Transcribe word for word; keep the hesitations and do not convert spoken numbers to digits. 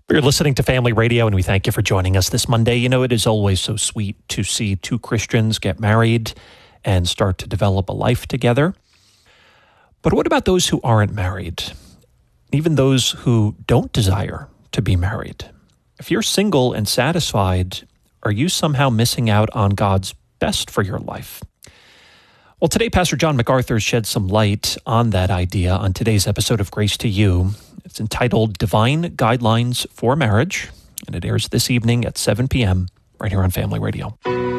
You're listening to Family Radio, and we thank you for joining us this Monday. You know, it is always so sweet to see two Christians get married and start to develop a life together. But what about those who aren't married? Even those who don't desire to be married? If you're single and satisfied, are you somehow missing out on God's best for your life? Well, today, Pastor John MacArthur shed some light on that idea on today's episode of Grace to You. It's entitled Divine Guidelines for Marriage, and it airs this evening at seven p.m. right here on Family Radio.